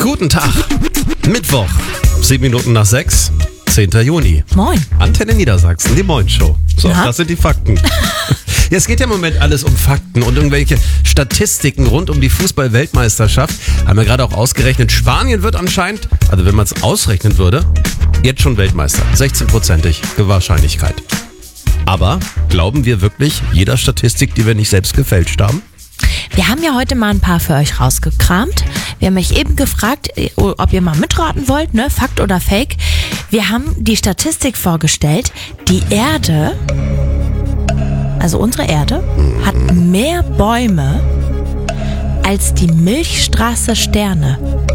Guten Tag. Mittwoch, 7 Minuten nach 6, 10. Juni. Moin. Antenne Niedersachsen, die Moin-Show. So, Ja. das sind die Fakten. Ja, es geht ja im Moment alles um Fakten und irgendwelche Statistiken rund um die Fußball-Weltmeisterschaft. Haben wir gerade auch ausgerechnet. Spanien wird anscheinend, also wenn man es ausrechnen würde, jetzt schon Weltmeister. 16%ig Wahrscheinlichkeit. Aber glauben wir wirklich jeder Statistik, die wir nicht selbst gefälscht haben? Wir haben ja heute mal ein paar für euch rausgekramt. Wir haben euch eben gefragt, ob ihr mal mitraten wollt, ne? Fakt oder Fake. Wir haben die Statistik vorgestellt. Die Erde, also unsere Erde, hat mehr Bäume als die Milchstraße Sterne.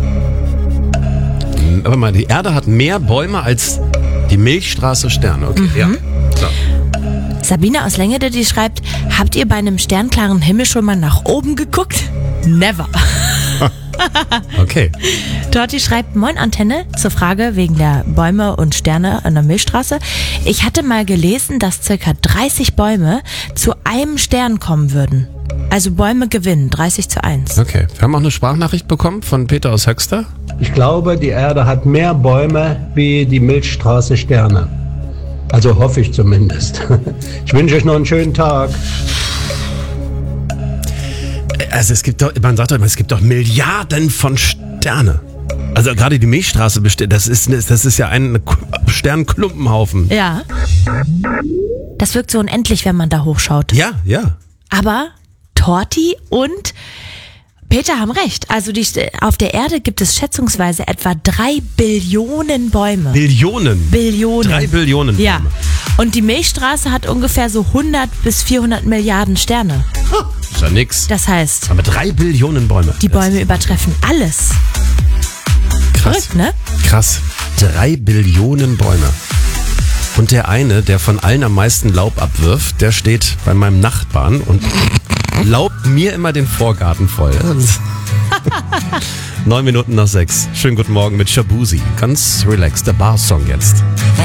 Aber mal, die Erde hat mehr Bäume als die Milchstraße Sterne. Okay, ja. Klar. Sabine aus Längede, die schreibt, habt ihr bei einem sternklaren Himmel schon mal nach oben geguckt? Never. Okay. Dorti schreibt, moin Antenne, zur Frage wegen der Bäume und Sterne an der Milchstraße. Ich hatte mal gelesen, dass ca. 30 Bäume zu einem Stern kommen würden. Also Bäume gewinnen, 30:1. Okay. Wir haben auch eine Sprachnachricht bekommen von Peter aus Höxter. Ich glaube, die Erde hat mehr Bäume wie die Milchstraße Sterne. Also hoffe ich zumindest. Ich wünsche euch noch einen schönen Tag. Also es gibt doch, man sagt doch immer, es gibt doch Milliarden von Sterne. Also gerade die Milchstraße besteht, das ist ja ein Sternklumpenhaufen. Ja. Das wirkt so unendlich, wenn man da hochschaut. Ja, ja. Aber Torti und Peter haben recht. Also auf der Erde gibt es schätzungsweise etwa 3 Billionen Bäume. Billionen. 3 Billionen. Ja. Und die Milchstraße hat ungefähr so 100 bis 400 Milliarden Sterne. Ist ja nix. Das heißt, Aber 3 Billionen Bäume. die Bäume übertreffen alles. Krass. Verrückt, ne? Krass. 3 Billionen Bäume. Und der eine, der von allen am meisten Laub abwirft, der steht bei meinem Nachbarn und laubt mir immer den Vorgarten voll. 9 Minuten nach 6. Schönen guten Morgen mit Shabuzi. Ganz relaxed, der Bar-Song jetzt.